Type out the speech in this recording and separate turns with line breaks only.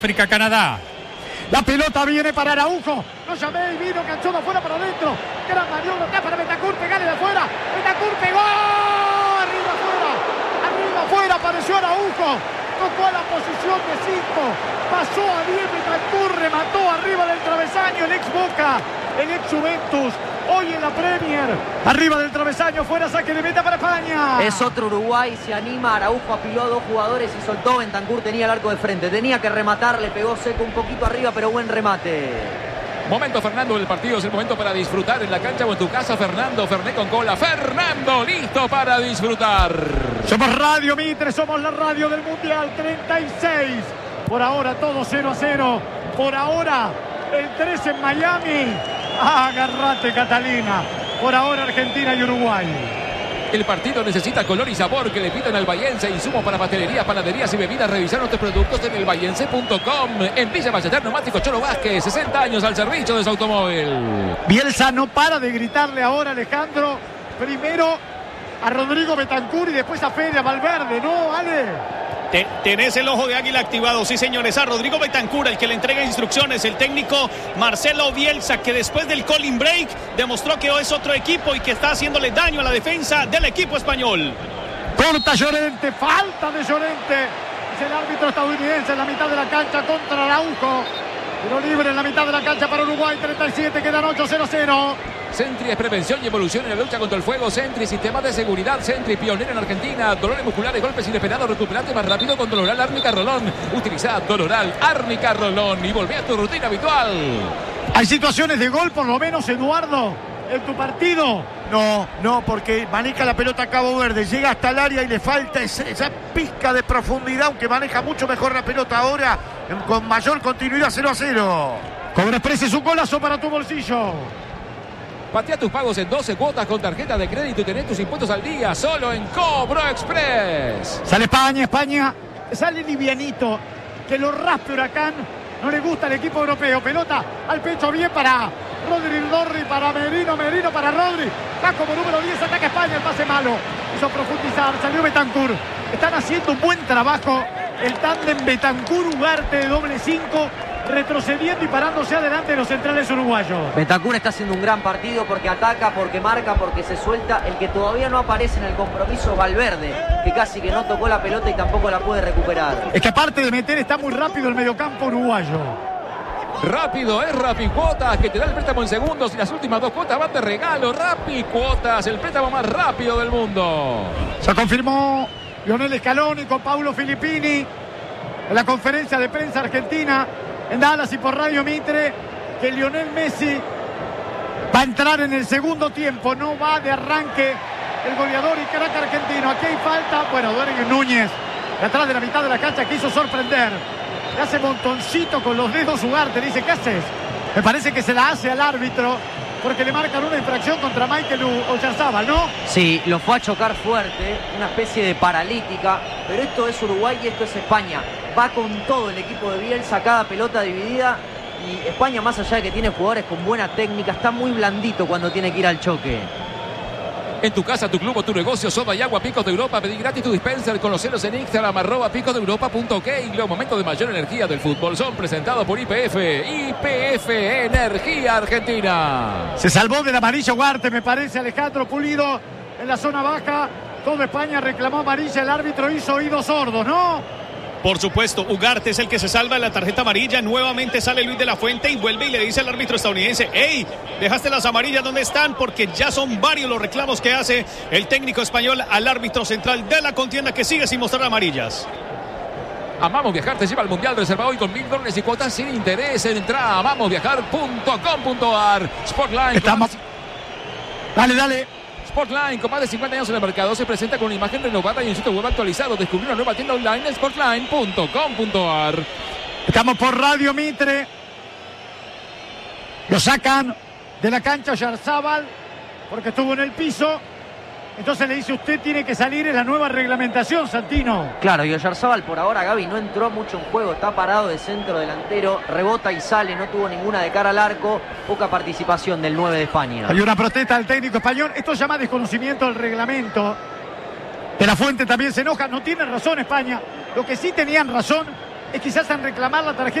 África, Canadá.
La pelota viene para Araujo. No llamé y vino Canchón afuera para adentro. Gran maniobra acá para Bentancur. Pegale de afuera. Bentancur pegó. Arriba afuera. Arriba afuera apareció Araujo. Tocó a la posición de 5. Pasó a 10. Bentancur remató arriba del travesaño. El ex Boca. El ex Juventus. Hoy en la Premier. Arriba del travesaño. Fuera saque de meta para España.
Es otro Uruguay. Se anima. Araujo apiló a 2 jugadores y soltó. Bentancur tenía el arco de frente. Tenía que rematar. Le pegó seco un poquito arriba, pero buen remate.
Momento, Fernando, del partido. Es el momento para disfrutar en la cancha o en tu casa. Fernando, Fernet con cola. Fernando, listo para disfrutar.
Somos Radio Mitre. Somos la radio del Mundial 36. Por ahora todo 0-0. Por ahora el 3 en Miami. Agarrate, Catalina. Por ahora Argentina y Uruguay.
El partido necesita color y sabor. Que le pidan al Bahiense. Insumos para pastelería, panaderías y bebidas. Revisar nuestros productos en elbahiense.com. En Villa Ballester, Neumático Cholo Vázquez. 60 años al servicio de su automóvil.
Bielsa no para de gritarle ahora, Alejandro. Primero a Rodrigo Bentancur y después a Fede, a Valverde. ¿No, Ale?
Tenés el ojo de águila activado, sí señores. A Rodrigo Bentancur, el que le entrega instrucciones, el técnico Marcelo Bielsa, que después del calling break demostró que es otro equipo y que está haciéndole daño a la defensa del equipo español.
Corta Llorente, falta de Llorente. Es el árbitro estadounidense en la mitad de la cancha contra Araujo. Tiro libre en la mitad de la cancha para Uruguay, 37, quedan 8-0-0.
Sentry es prevención y evolución en la lucha contra el fuego. Sentry, sistema de seguridad. Sentry, pionero en Argentina. Dolores musculares, golpes inesperados, recuperante más rápido con Doloral Árnica Rolón. Utiliza Doloral Árnica Rolón y volvé a tu rutina habitual.
Hay situaciones de gol, por lo menos, Eduardo, en tu partido.
No, porque maneja la pelota a Cabo Verde, llega hasta el área y le falta esa pizca de profundidad, aunque maneja mucho mejor la pelota ahora, con mayor continuidad. 0-0.
Cobra Express es un golazo para tu bolsillo.
Patea tus pagos en 12 cuotas con tarjeta de crédito y tenés tus impuestos al día, solo en Cobro Express.
Sale España, sale livianito, que lo raspe Huracán. No le gusta al equipo europeo. Pelota al pecho, bien para Rodri, para Merino para Rodri. Va como número 10, ataca España, el pase malo. Hizo profundizar, salió Bentancur. Están haciendo un buen trabajo el tándem Bentancur-Ugarte de doble 5, retrocediendo y parándose adelante de los centrales uruguayos.
Bentancur está haciendo un gran partido porque ataca, porque marca, porque se suelta. El que todavía no aparece en el compromiso, Valverde, que casi que no tocó la pelota y tampoco la puede recuperar.
Es que aparte de meter, está muy rápido el mediocampo uruguayo.
Rápido es Rapicuotas, que te da el préstamo en segundos y las últimas 2 cuotas van de regalo. Rapicuotas, el préstamo más rápido del mundo.
Se confirmó Lionel Scaloni con Paulo Filippini en la conferencia de prensa argentina en Dallas y por Radio Mitre, que Lionel Messi va a entrar en el segundo tiempo. No va de arranque el goleador y crack argentino. Aquí hay falta. Bueno, Doreen Núñez, de atrás de la mitad de la cancha, quiso sorprender. Le hace montoncito con los dedos Ugarte. Dice, ¿qué haces? Me parece que se la hace al árbitro porque le marcan una infracción contra Michael Oyarzabal, ¿no?
Sí, lo fue a chocar fuerte, una especie de paralítica, pero esto es Uruguay y esto es España. Va con todo el equipo de Bielsa, cada pelota dividida, y España, más allá de que tiene jugadores con buena técnica, está muy blandito cuando tiene que ir al choque.
En tu casa, tu club o tu negocio, soda y agua Picos de Europa. Pedí gratis tu dispenser, conocelos en Instagram, @picosdeeuropa.ok. Los momentos de mayor energía del fútbol son presentados por YPF. YPF Energía Argentina.
Se salvó del amarillo Ugarte, me parece, Alejandro Pulido, en la zona baja. Toda España reclamó amarilla, el árbitro hizo oídos sordos, ¿no?
Por supuesto, Ugarte es el que se salva de la tarjeta amarilla. Nuevamente sale Luis de la Fuente y vuelve y le dice al árbitro estadounidense: ¡Ey! ¿Dejaste las amarillas donde están? Porque ya son varios los reclamos que hace el técnico español al árbitro central de la contienda, que sigue sin mostrar amarillas.
Amamos Viajar te lleva al Mundial. Reserva hoy con $1000 y cuotas sin interés. Entra a amamosviajar.com.ar. Sportline.
Estamos... Dale.
Sportline, con más de 50 años en el mercado, se presenta con una imagen renovada y un sitio web actualizado. Descubrí una nueva tienda online en sportline.com.ar.
Estamos por Radio Mitre. Lo sacan de la cancha Oyarzabal porque estuvo en el piso. Entonces le dice, usted tiene que salir en la nueva reglamentación, Santino.
Claro, y Oyarzabal por ahora, Gaby, no entró mucho en juego, está parado de centro delantero, rebota y sale, no tuvo ninguna de cara al arco, poca participación del 9 de España.
Hay una protesta del técnico español, esto llama desconocimiento del reglamento. De la Fuente también se enoja, no tiene razón España. Lo que sí tenían razón es quizás en reclamar la tarjeta